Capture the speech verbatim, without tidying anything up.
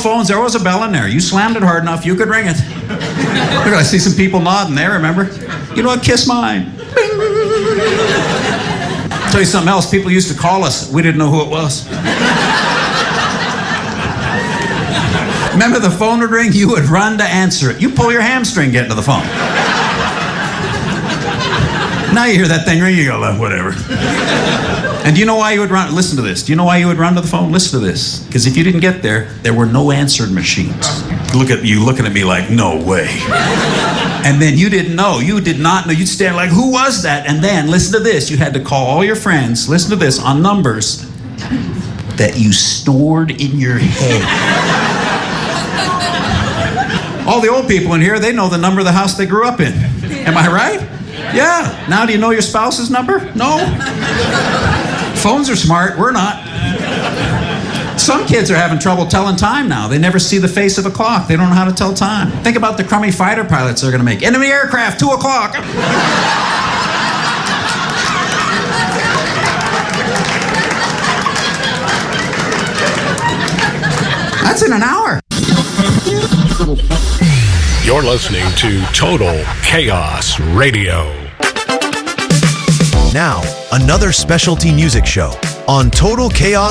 phones, there was a bell in there. You slammed it hard enough, you could ring it. Look, I see some people nodding there, remember? You know what? Kiss mine. I'll tell you something else. People used to call us. We didn't know who it was. Remember, the phone would ring, you would run to answer it. You pull your hamstring getting to the phone. Now you hear that thing ring, you go, whatever. And do you know why you would run? Listen to this. Do you know why you would run to the phone? Listen to this. Because if you didn't get there, there were no answering machines. Look at you looking at me like, no way. And then you didn't know. You did not know. You'd stand like, who was that? And then, listen to this. You had to call all your friends, listen to this, on numbers that you stored in your head. All the old people in here, they know the number of the house they grew up in. Am I right? Yeah. Now do you know your spouse's number? No. Phones are smart. We're not. Some kids are having trouble telling time now. They never see the face of a clock. They don't know how to tell time. Think about the crummy fighter pilots they're going to make. Enemy aircraft, two o'clock. That's in an hour. You're listening to Total Chaos Radio. Now, another specialty music show on Total Chaos